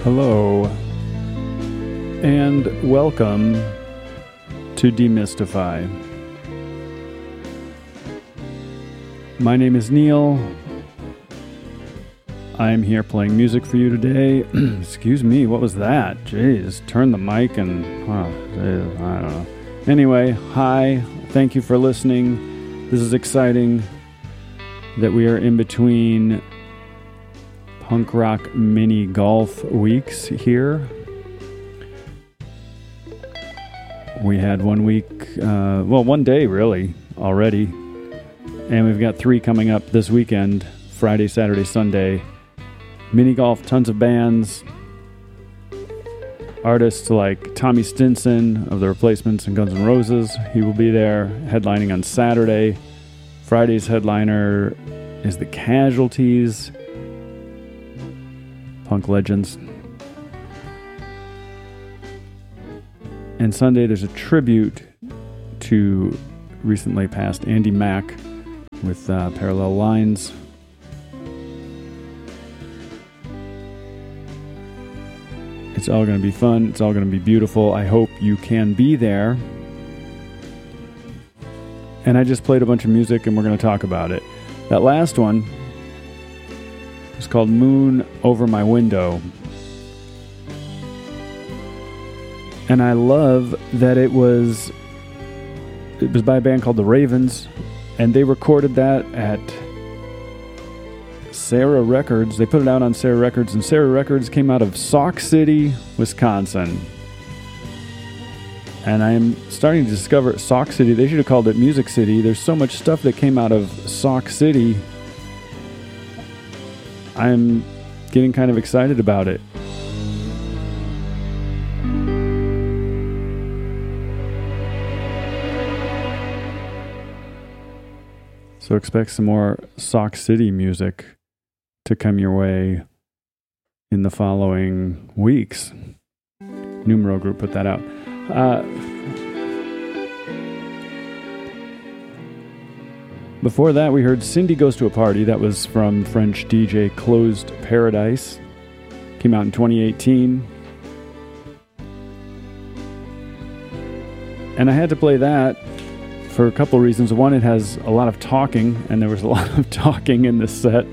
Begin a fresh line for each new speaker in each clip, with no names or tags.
Hello, and welcome to Demystify. My name is Neil. I'm here playing music for you today. Excuse me, what was that? Jeez, turn the mic and... I don't know. Anyway, hi, thank you for listening. This is exciting that we are in between punk rock mini golf weeks here. We had 1 week, 1 day really already, and we've got 3 coming up this weekend, Friday, Saturday, Sunday. Mini golf, tons of bands, artists like Tommy Stinson of The Replacements and Guns N' Roses. He will be there headlining on Saturday. Friday's headliner is The Casualties, punk legends. And Sunday there's a tribute to recently passed Andy Mack with Parallel Lines. It's all going to be fun. It's all going to be beautiful. I hope you can be there. And I just played a bunch of music and we're going to talk about it. That last one is called Moon Over My Window. And I love that it was by a band called The Ravens, and they recorded that at Sarah Records. They put it out on Sarah Records, and Sarah Records came out of Sauk City, Wisconsin. And I am starting to discover Sauk City. They should have called it Music City. There's so much stuff that came out of Sauk City. I'm getting kind of excited about it. So expect some more Sauk City music to come your way in the following weeks. Numero Group put that out. Before that, we heard Cindy Goes to a Party. That was from French DJ Closed Paradise. Came out in 2018. And I had to play that for a couple reasons. One, it has a lot of talking, and there was a lot of talking in this set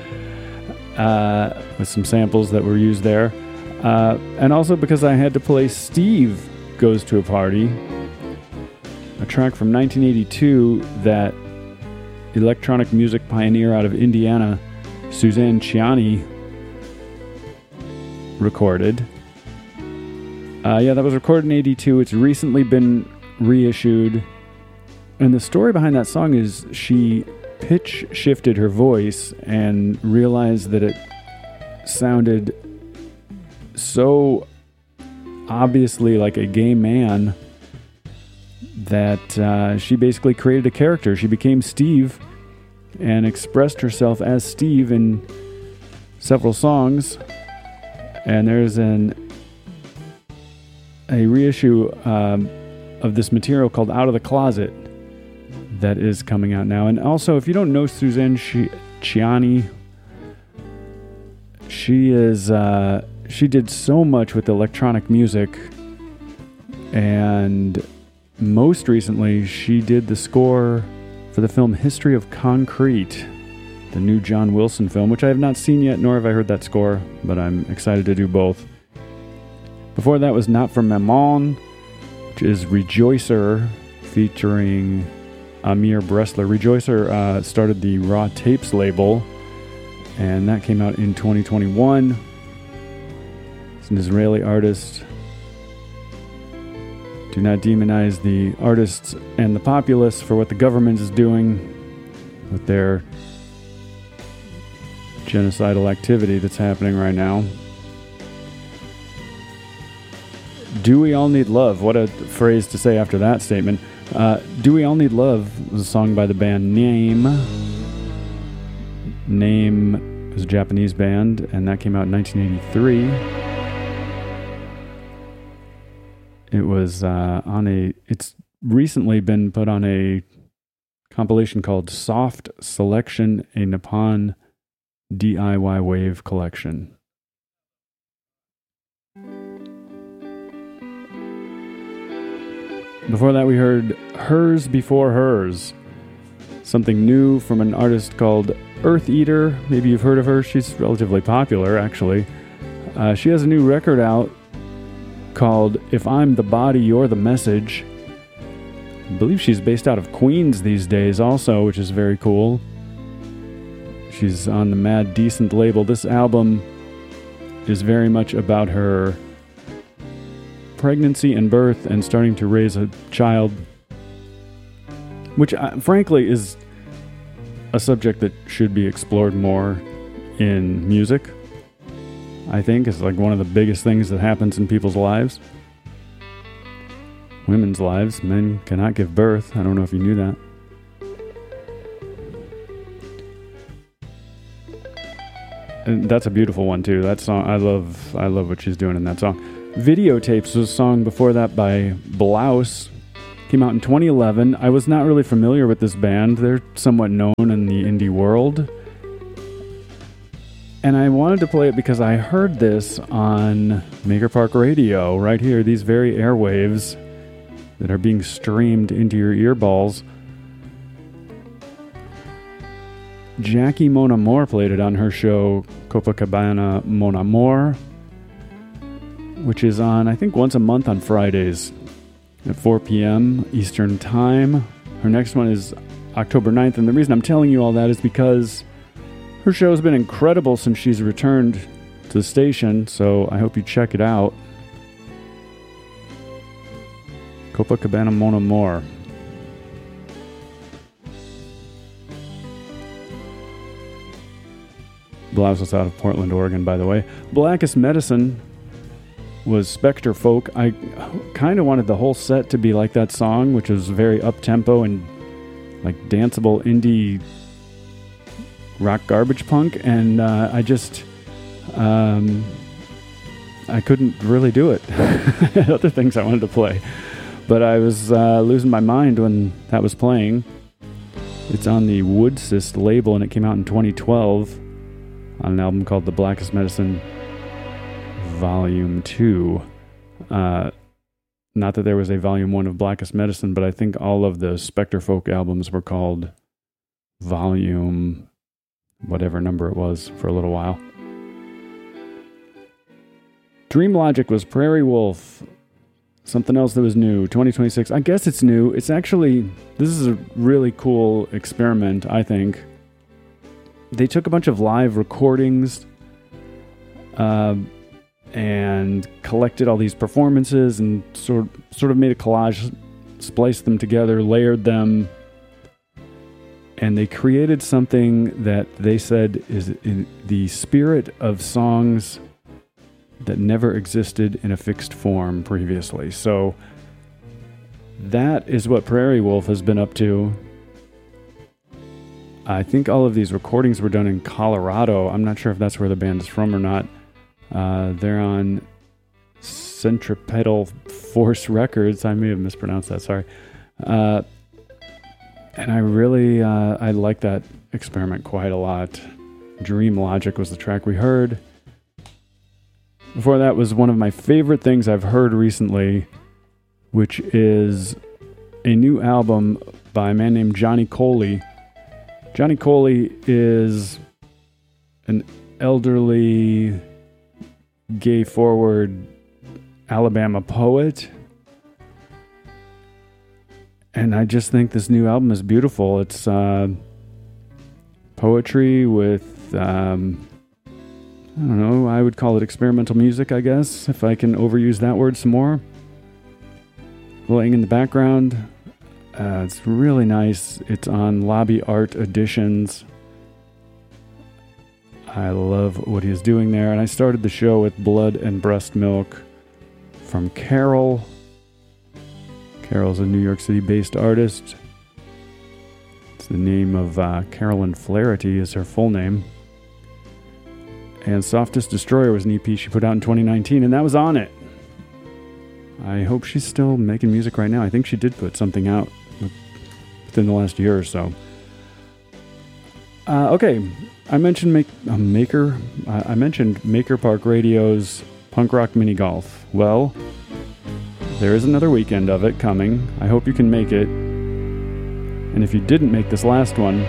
with some samples that were used there. And also because I had to play Steve Goes to a Party, a track from 1982 that electronic music pioneer out of Indiana, Suzanne Ciani, recorded. That was recorded in 82. It's recently been reissued. And the story behind that song is she pitch shifted her voice and realized that it sounded so obviously like a gay man that she basically created a character. She became Steve and expressed herself as Steve in several songs. And there's a reissue of this material called Out of the Closet that is coming out now. And also, if you don't know Suzanne Ciani, she did so much with electronic music, and most recently she did the score for the film History of Concrete, the new John Wilson film, which I have not seen yet, nor have I heard that score, but I'm excited to do both. Before that was Not From Mammon, which is Rejoicer featuring Amir Bressler. Rejoicer started the Raw Tapes label, and that came out in 2021. It's an Israeli artist. Do not demonize the artists and the populace for what the government is doing with their genocidal activity that's happening right now. Do We All Need Love? What a phrase to say after that statement. Do We All Need Love was a song by the band Name. Name is a Japanese band, and that came out in 1983. It was it's recently been put on a compilation called Soft Selection, a Nippon DIY Wave Collection. Before that, we heard Hers Before Hers, something new from an artist called Earth Eater. Maybe you've heard of her. She's relatively popular, actually. She has a new record out called If I'm the Body, You're the Message. I believe she's based out of Queens these days also, which is very cool. She's on the Mad Decent label. This album is very much about her pregnancy and birth and starting to raise a child, which frankly is a subject that should be explored more in music. I think it's like one of the biggest things that happens in people's lives. Women's lives. Men cannot give birth. I don't know if you knew that. And that's a beautiful one too. That song, I love what she's doing in that song. Videotapes was a song before that by Blouse. Came out in 2011. I was not really familiar with this band. They're somewhat known in the indie world. And I wanted to play it because I heard this on Maker Park Radio right here. These very airwaves that are being streamed into your earballs. Jackie Mon Amour played it on her show Copacabana Mon Amour, which is on, I think, once a month on Fridays at 4 p.m. Eastern Time. Her next one is October 9th, and the reason I'm telling you all that is because her show has been incredible since she's returned to the station, so I hope you check it out. Copacabana Mon Amour. Blouse is out of Portland, Oregon, by the way. Blackest Medicine was Spectre Folk. I kind of wanted the whole set to be like that song, which was very up-tempo and like danceable indie rock garbage punk, and I couldn't really do it. I had other things I wanted to play, but I was losing my mind when that was playing. It's on the Woodsist label, and it came out in 2012 on an album called The Blackest Medicine Volume 2. Not that there was a Volume 1 of Blackest Medicine, but I think all of the Spectre Folk albums were called Volume whatever number it was for a little while. Dream Logic was Prairie Wolf. Something else that was new, 2026. I guess it's new. It's actually, this is a really cool experiment, I think. They took a bunch of live recordings and collected all these performances and sort of made a collage, spliced them together, layered them, and they created something that they said is in the spirit of songs that never existed in a fixed form previously. So that is what Prairie Wolf has been up to. I think all of these recordings were done in Colorado. I'm not sure if that's where the band is from or not. They're on Centripetal Force Records. I may have mispronounced that, sorry. And I really, I like that experiment quite a lot. Dream Logic was the track we heard. Before that was one of my favorite things I've heard recently, which is a new album by a man named Johnny Coley. Johnny Coley is an elderly, gay-forward Alabama poet. And I just think this new album is beautiful. It's poetry with, I don't know, I would call it experimental music, I guess, if I can overuse that word some more. Playing in the background. It's really nice. It's on Lobby Art Editions. I love what he's doing there. And I started the show with Blood and Breast Milk from Carol. Carol's a New York City-based artist. It's the name of Carolyn Flaherty is her full name. And Softest Destroyer was an EP she put out in 2019, and that was on it. I hope she's still making music right now. I think she did put something out within the last year or so. Okay, I mentioned I mentioned Maker Park Radio's Punk Rock Mini Golf. Well, there is another weekend of it coming. I hope you can make it. And if you didn't make this last one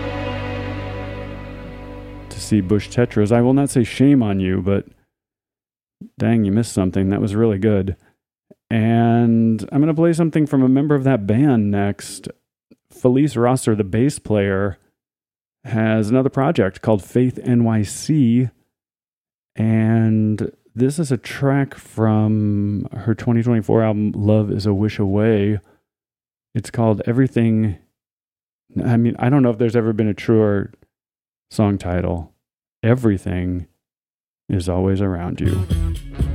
to see Bush Tetras, I will not say shame on you, but dang, you missed something. That was really good. And I'm going to play something from a member of that band next. Felice Rosser, the bass player, has another project called Faith NYC. And this is a track from her 2024 album, Love is a Wish Away. It's called Everything. I mean, I don't know if there's ever been a truer song title. Everything is always around you.